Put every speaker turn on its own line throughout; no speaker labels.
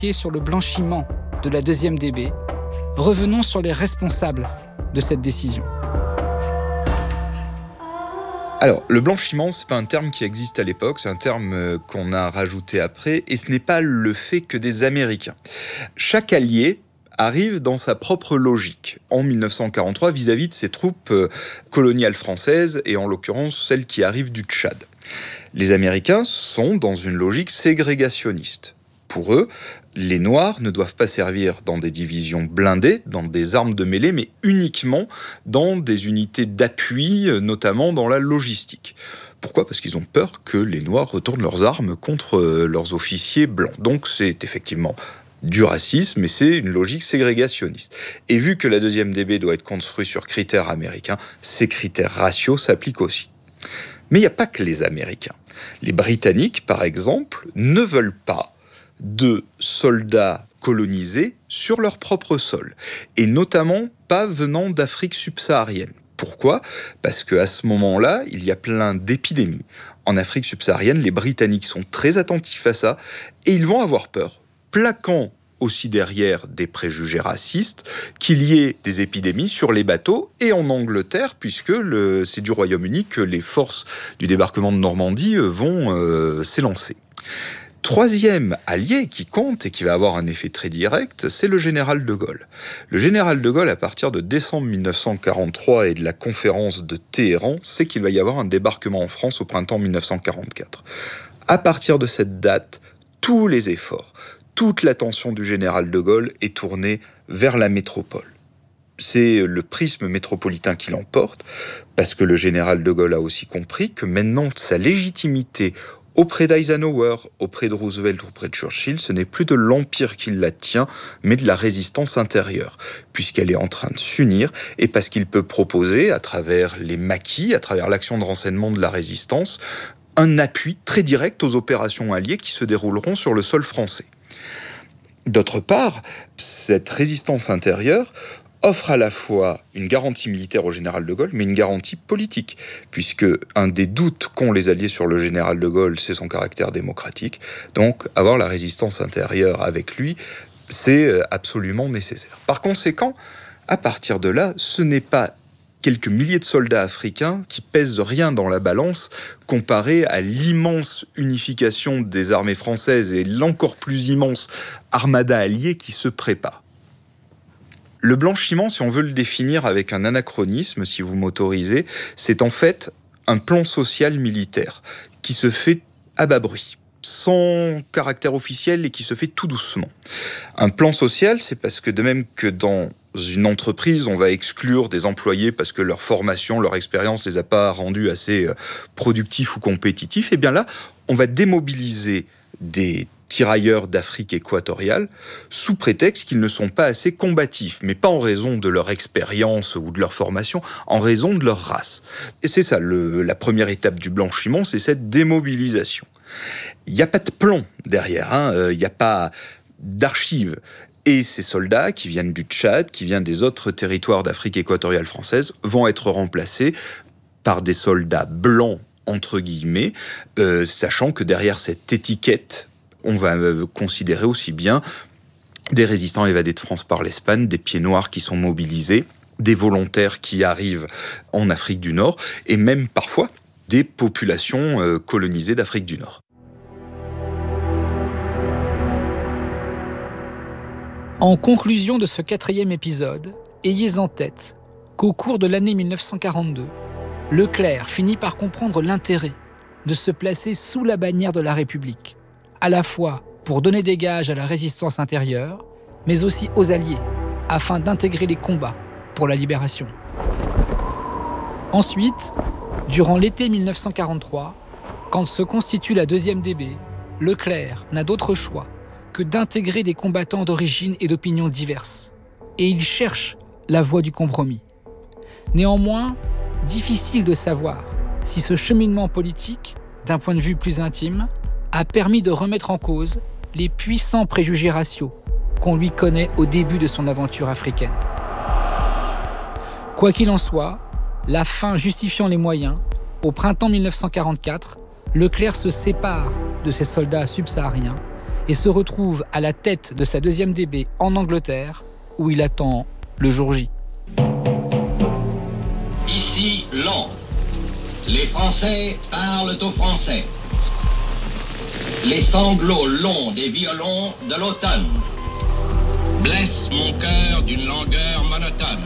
sur le blanchiment de la 2e DB, revenons sur les responsables de cette décision.
Alors, le blanchiment, c'est pas un terme qui existe à l'époque, c'est un terme qu'on a rajouté après, et ce n'est pas le fait que des Américains. Chaque allié arrive dans sa propre logique en 1943 vis-à-vis de ses troupes coloniales françaises, et en l'occurrence celles qui arrivent du Tchad. Les Américains sont dans une logique ségrégationniste. Pour eux, les Noirs ne doivent pas servir dans des divisions blindées, dans des armes de mêlée, mais uniquement dans des unités d'appui, notamment dans la logistique. Pourquoi ? Parce qu'ils ont peur que les Noirs retournent leurs armes contre leurs officiers blancs. Donc c'est effectivement du racisme, mais c'est une logique ségrégationniste. Et vu que la 2e DB doit être construite sur critères américains, ces critères raciaux s'appliquent aussi. Mais il n'y a pas que les Américains. Les Britanniques, par exemple, ne veulent pas de soldats colonisés sur leur propre sol, et notamment pas venant d'Afrique subsaharienne. Pourquoi ? Parce qu'à ce moment-là, il y a plein d'épidémies. En Afrique subsaharienne, les Britanniques sont très attentifs à ça, et ils vont avoir peur, plaquant aussi derrière des préjugés racistes, qu'il y ait des épidémies sur les bateaux, et en Angleterre, puisque c'est du Royaume-Uni que les forces du débarquement de Normandie vont s'élancer. 3e allié qui compte et qui va avoir un effet très direct, c'est le général de Gaulle. Le général de Gaulle, à partir de décembre 1943 et de la conférence de Téhéran, sait qu'il va y avoir un débarquement en France au printemps 1944. À partir de cette date, tous les efforts, toute l'attention du général de Gaulle est tournée vers la métropole. C'est le prisme métropolitain qui l'emporte, parce que le général de Gaulle a aussi compris que maintenant sa légitimité auprès d'Eisenhower, auprès de Roosevelt, auprès de Churchill, ce n'est plus de l'Empire qui la tient, mais de la résistance intérieure, puisqu'elle est en train de s'unir, et parce qu'il peut proposer, à travers les maquis, à travers l'action de renseignement de la résistance, un appui très direct aux opérations alliées qui se dérouleront sur le sol français. D'autre part, cette résistance intérieure offre à la fois une garantie militaire au général de Gaulle, mais une garantie politique, puisque un des doutes qu'ont les Alliés sur le général de Gaulle, c'est son caractère démocratique. Donc, avoir la résistance intérieure avec lui, c'est absolument nécessaire. Par conséquent, à partir de là, ce n'est pas quelques milliers de soldats africains qui pèsent rien dans la balance comparé à l'immense unification des armées françaises et l'encore plus immense armada alliée qui se prépare. Le blanchiment, si on veut le définir avec un anachronisme, si vous m'autorisez, c'est en fait un plan social militaire qui se fait à bas bruit, sans caractère officiel et qui se fait tout doucement. Un plan social, c'est parce que de même que dans une entreprise, on va exclure des employés parce que leur formation, leur expérience les a pas rendus assez productifs ou compétitifs, et bien là, on va démobiliser des tirailleurs d'Afrique équatoriale sous prétexte qu'ils ne sont pas assez combatifs, mais pas en raison de leur expérience ou de leur formation, en raison de leur race. Et c'est ça, la première étape du blanchiment, c'est cette démobilisation. Il n'y a pas de plan derrière, il n'y a pas d'archives. Et ces soldats qui viennent du Tchad, qui viennent des autres territoires d'Afrique équatoriale française, vont être remplacés par des soldats blancs, entre guillemets, sachant que derrière cette étiquette, on va considérer aussi bien des résistants évadés de France par l'Espagne, des pieds noirs qui sont mobilisés, des volontaires qui arrivent en Afrique du Nord, et même parfois des populations colonisées d'Afrique du Nord.
En conclusion de ce 4e épisode, ayez en tête qu'au cours de l'année 1942, Leclerc finit par comprendre l'intérêt de se placer sous la bannière de la République, à la fois pour donner des gages à la résistance intérieure, mais aussi aux Alliés, afin d'intégrer les combats pour la libération. Ensuite, durant l'été 1943, quand se constitue la 2e DB, Leclerc n'a d'autre choix que d'intégrer des combattants d'origine et d'opinions diverses. Et il cherche la voie du compromis. Néanmoins, difficile de savoir si ce cheminement politique, d'un point de vue plus intime, a permis de remettre en cause les puissants préjugés raciaux qu'on lui connaît au début de son aventure africaine. Quoi qu'il en soit, la fin justifiant les moyens, au printemps 1944, Leclerc se sépare de ses soldats subsahariens et se retrouve à la tête de sa 2e DB en Angleterre, où il attend le jour J.
Ici, Londres. Les Français parlent aux Français. Les sanglots longs des violons de l'automne blessent mon cœur d'une langueur monotone.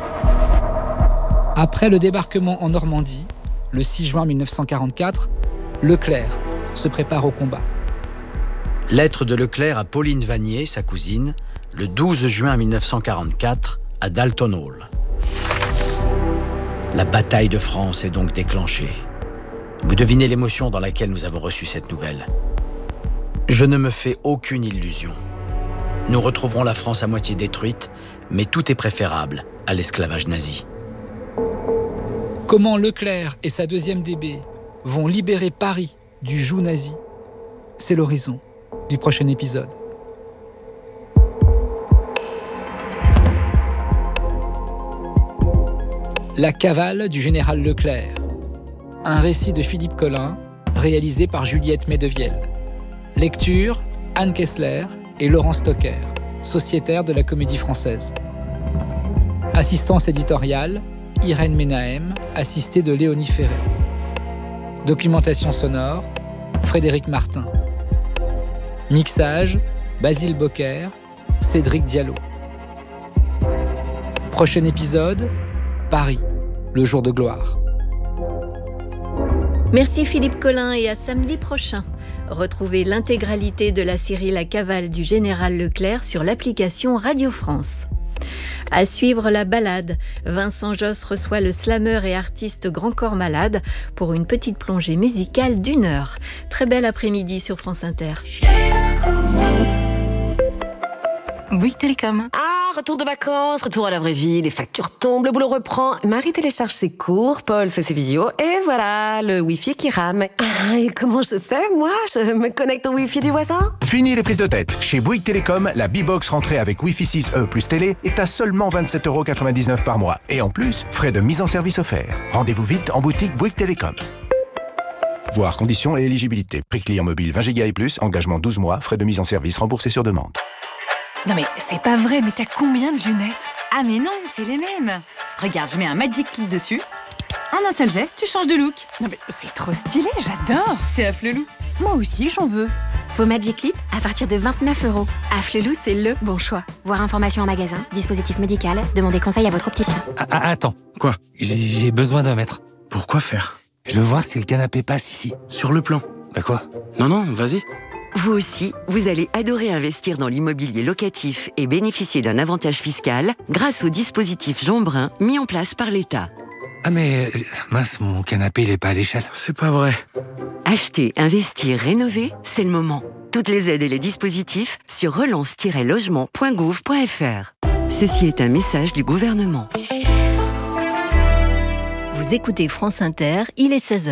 Après le débarquement en Normandie, le 6 juin 1944, Leclerc se prépare au combat.
Lettre de Leclerc à Pauline Vanier, sa cousine, le 12 juin 1944, à Dalton Hall. La bataille de France est donc déclenchée. Vous devinez l'émotion dans laquelle nous avons reçu cette nouvelle. Je ne me fais aucune illusion. Nous retrouverons la France à moitié détruite, mais tout est préférable à l'esclavage nazi.
Comment Leclerc et sa 2e DB vont libérer Paris du joug nazi, c'est l'horizon du prochain épisode. La cavale du général Leclerc. Un récit de Philippe Collin, réalisé par Juliette Medevielle. Lecture, Anne Kessler et Laurent Stocker, sociétaires de la Comédie Française. Assistance éditoriale, Irène Menahem, assistée de Léonie Ferré. Documentation sonore, Frédéric Martin. Mixage, Basile Bocquer, Cédric Diallo. Prochain épisode, Paris, le jour de gloire.
Merci Philippe Collin et à samedi prochain. Retrouvez l'intégralité de la série La cavale du général Leclerc sur l'application Radio France. À suivre la balade, Vincent Josse reçoit le slameur et artiste Grand Corps Malade pour une petite plongée musicale d'1 heure. Très bel après-midi sur France Inter.
Bouygues Télécom.
Ah, retour de vacances, retour à la vraie vie, les factures tombent, le boulot reprend. Marie télécharge ses cours, Paul fait ses visios, et voilà, le Wi-Fi qui rame. Ah, et comment je fais, moi? Je me connecte au Wi-Fi du voisin?
Fini les prises de tête. Chez Bouygues Télécom, la B-Box rentrée avec Wi-Fi 6E plus télé est à seulement 27,99 € par mois. Et en plus, frais de mise en service offerts. Rendez-vous vite en boutique Bouygues Télécom. Voir conditions et éligibilité. Prix client mobile 20 Go et plus, engagement 12 mois, frais de mise en service remboursés sur demande.
Non mais c'est pas vrai, mais t'as combien de lunettes? Ah mais non, c'est les mêmes. Regarde, je mets un Magic Clip dessus. En un seul geste, tu changes de look. Non mais c'est trop stylé, j'adore. C'est Afflelou. Moi aussi, j'en veux.
Vos Magic Clip à partir de 29 €. Afflelou, c'est le bon choix. Voir information en magasin, dispositif médical, demandez conseil à votre opticien.
Attends. Quoi? J'ai besoin d'un mètre. Pourquoi faire? Je veux voir si le canapé passe ici. Sur le plan. Bah quoi? Non, vas-y.
Vous aussi, vous allez adorer investir dans l'immobilier locatif et bénéficier d'un avantage fiscal grâce au dispositif Jean Brun mis en place par l'État.
Ah mais, mince, mon canapé il est pas à l'échelle. C'est pas vrai.
Acheter, investir, rénover, c'est le moment. Toutes les aides et les dispositifs sur relance-logement.gouv.fr. Ceci est un message du gouvernement.
Vous écoutez France Inter, il est 16h.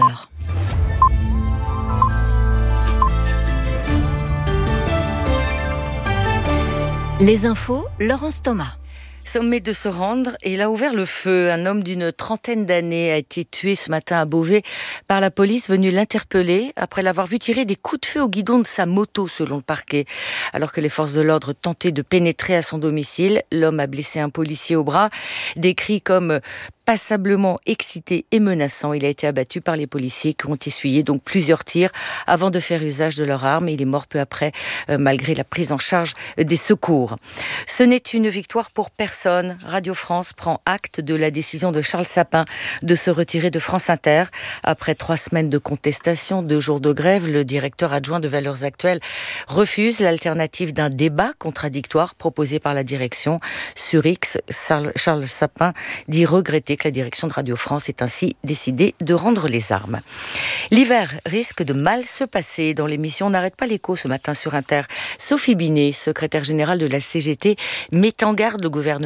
Les infos, Laurence Thomas.
Sommet de se rendre et il a ouvert le feu. Un homme d'une trentaine d'années a été tué ce matin à Beauvais par la police venue l'interpeller après l'avoir vu tirer des coups de feu au guidon de sa moto, selon le parquet. Alors que les forces de l'ordre tentaient de pénétrer à son domicile, l'homme a blessé un policier au bras. Décrit comme passablement excité et menaçant, il a été abattu par les policiers qui ont essuyé donc plusieurs tirs avant de faire usage de leur arme. Il est mort peu après, malgré la prise en charge des secours. Ce n'est une victoire pour personne. Radio France prend acte de la décision de Charles Sapin de se retirer de France Inter. Après 3 semaines de contestation, 2 jours de grève, le directeur adjoint de Valeurs Actuelles refuse l'alternative d'un débat contradictoire proposé par la direction. Sur X, Charles Sapin dit regretter que la direction de Radio France ait ainsi décidé de rendre les armes. L'hiver risque de mal se passer. Dans l'émission N'arrête pas l'écho ce matin sur Inter, Sophie Binet, secrétaire générale de la CGT, met en garde le gouvernement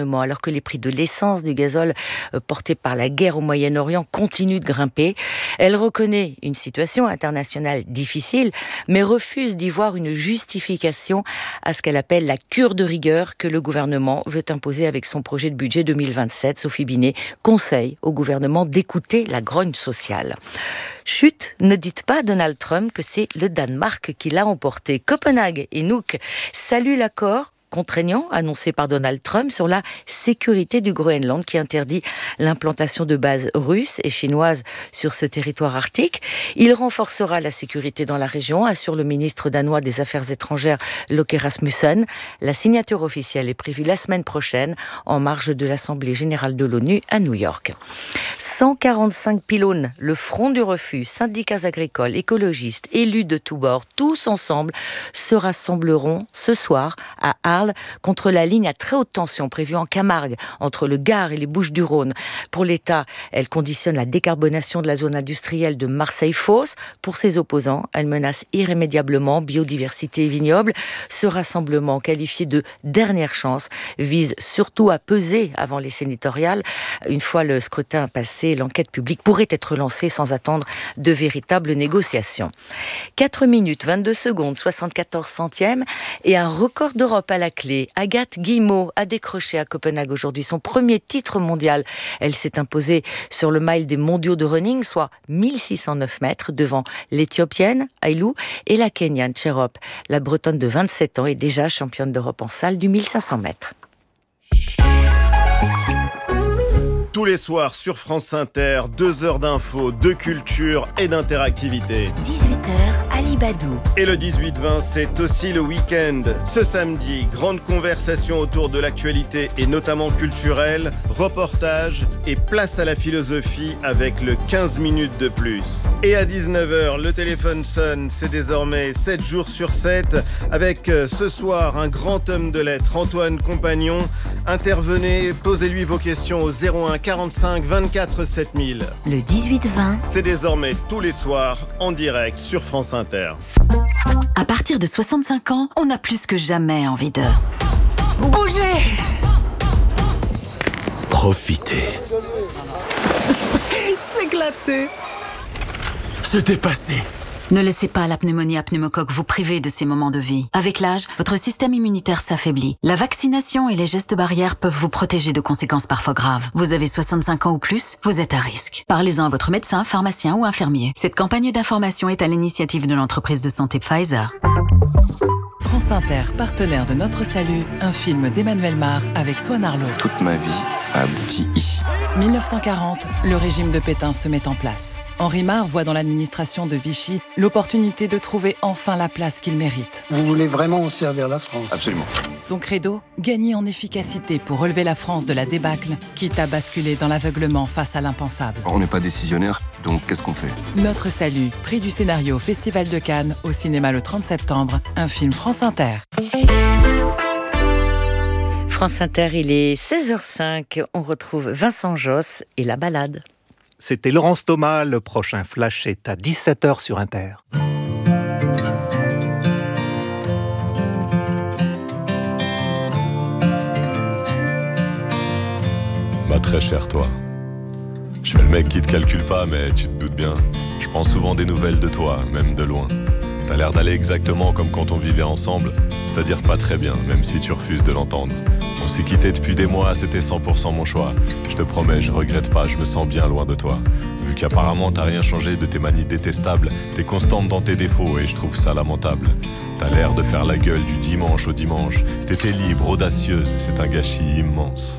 gouvernement alors que les prix de l'essence, du gazole portés par la guerre au Moyen-Orient continuent de grimper. Elle reconnaît une situation internationale difficile, mais refuse d'y voir une justification à ce qu'elle appelle la cure de rigueur que le gouvernement veut imposer avec son projet de budget 2027. Sophie Binet conseille au gouvernement d'écouter la grogne sociale. Chut, ne dites pas à Donald Trump que c'est le Danemark qui l'a emporté. Copenhague et Nuuk saluent l'accord contraignant annoncé par Donald Trump sur la sécurité du Groenland qui interdit l'implantation de bases russes et chinoises sur ce territoire arctique. Il renforcera la sécurité dans la région, assure le ministre danois des Affaires étrangères Lars Rasmussen. La signature officielle est prévue la semaine prochaine en marge de l'Assemblée générale de l'ONU à New York. 145 pylônes, le Front du Refus, syndicats agricoles, écologistes, élus de tous bords, tous ensemble se rassembleront ce soir à Arles contre la ligne à très haute tension prévue en Camargue entre le Gard et les Bouches-du-Rhône. Pour l'État, elle conditionne la décarbonation de la zone industrielle de Marseille-Fos. Pour ses opposants, elle menace irrémédiablement biodiversité et vignobles. Ce rassemblement, qualifié de dernière chance, vise surtout à peser avant les sénatoriales. Une fois le scrutin passé, l'enquête publique pourrait être lancée sans attendre de véritables négociations. 4 minutes, 22 secondes, 74 centièmes et un record d'Europe à la clé. Agathe Guillemot a décroché à Copenhague aujourd'hui son premier titre mondial. Elle s'est imposée sur le mile des mondiaux de running, soit 1609 mètres, devant l'Éthiopienne Aïlou et la Kenyane Cherop. La Bretonne de 27 ans est déjà championne d'Europe en salle du 1500 mètres.
Tous les soirs sur France Inter, 2 heures d'infos, de culture et d'interactivité.
18h, Ali Badou.
Et le 18-20, c'est aussi le week-end. Ce samedi, grande conversation autour de l'actualité et notamment culturelle, reportage et place à la philosophie avec le 15 minutes de plus. Et à 19h, le téléphone sonne, c'est désormais 7 jours sur 7, avec ce soir un grand homme de lettres, Antoine Compagnon. Intervenez, posez-lui vos questions au 01 45 24 7000.
Le 18-20.
C'est désormais tous les soirs en direct sur France Inter.
À partir de 65 ans, on a plus que jamais envie de bouger.
Profitez.
S'éclater.
Se dépasser.
Ne laissez pas la pneumonie à pneumocoque vous priver de ces moments de vie. Avec l'âge, votre système immunitaire s'affaiblit. La vaccination et les gestes barrières peuvent vous protéger de conséquences parfois graves. Vous avez 65 ans ou plus, vous êtes à risque. Parlez-en à votre médecin, pharmacien ou infirmier. Cette campagne d'information est à l'initiative de l'entreprise de santé Pfizer.
France Inter, partenaire de Notre Salut, un film d'Emmanuel Mar avec Swan Arlo.
Toute ma vie a abouti ici.
1940, le régime de Pétain se met en place. Henri Mar voit dans l'administration de Vichy l'opportunité de trouver enfin la place qu'il mérite.
Vous voulez vraiment servir la France?
Absolument.
Son credo, gagner en efficacité pour relever la France de la débâcle, quitte à basculer dans l'aveuglement face à l'impensable.
On n'est pas décisionnaire, donc qu'est-ce qu'on fait?
Notre Salut, prix du scénario au Festival de Cannes, au cinéma le 30 septembre, un film France Inter.
France Inter, il est 16h05, on retrouve Vincent Josse et La Balade.
C'était Laurence Thomas, le prochain flash est à 17h sur Inter.
Ma très chère toi, je suis le mec qui te calcule pas mais tu te doutes bien, je prends souvent des nouvelles de toi, même de loin. T'as l'air d'aller exactement comme quand on vivait ensemble, c'est-à-dire pas très bien, même si tu refuses de l'entendre. On s'est quitté depuis des mois, c'était 100% mon choix. Je te promets, je regrette pas, je me sens bien loin de toi. Vu qu'apparemment t'as rien changé de tes manies détestables, t'es constante dans tes défauts et je trouve ça lamentable. T'as l'air de faire la gueule du dimanche au dimanche, t'étais libre, audacieuse, c'est un gâchis immense.